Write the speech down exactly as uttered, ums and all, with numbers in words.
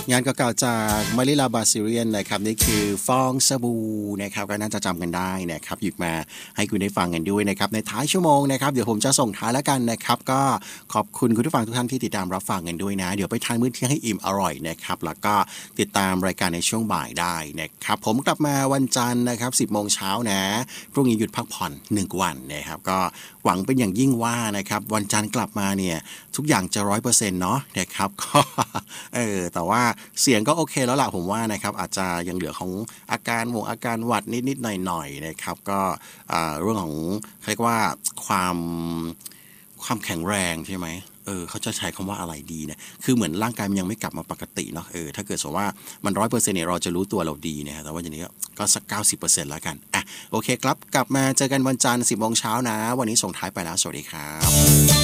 งานเก่าๆจากมาริลาบาซิเรียนนะครับนี่คือฟองสบู่นะครับก็น่าจะจำกันได้นะครับหยิบมาให้คุณได้ฟังกันด้วยนะครับในท้ายชั่วโมงนะครับเดี๋ยวผมจะส่งท้ายแล้วกันนะครับก็ขอบคุณคุณผู้ฟังทุกท่านที่ติดตามรับฟังกันด้วยนะเดี๋ยวไปทานมื้อเที่ยงให้อิ่มอร่อยนะครับแล้วก็ติดตามรายการในช่วงบ่ายได้นะครับผมกลับมาวันจันทร์นะครับสิบโมงเช้านะพรุ่งนี้หยุดพักผ่อนหนึ่งวันนะครับก็หวังเป็นอย่างยิ่งว่านะครับวันจันทร์กลับมาเนี่ยทุกอย่างจะ ร้อยเปอร์เซ็นต์ เนาะนะครับก็เออแต่ว่าเสียงก็โอเคแล้วล่ะผมว่านะครับอาจจะยังเหลือของอาการวงอาการหวัดนิดๆหน่อยๆนะครับก็เรื่องของเรียกว่าความความแข็งแรงใช่ไหมเออเขาจะใช้คำว่าอะไรดีนะคือเหมือนร่างกายมันยังไม่กลับมาปกติเนาะเออถ้าเกิดสมมติว่ามัน ร้อยเปอร์เซ็นต์ เนี่ยเราจะรู้ตัวเราดีนะแต่ว่าอย่างนี้ก็สัก เก้าสิบเปอร์เซ็นต์ แล้วกันอ่ะโอเคครับกลับมาเจอกันวันจันทร์ สิบโมงเช้านะวันนี้ส่งท้ายไปแล้วสวัสดีครับ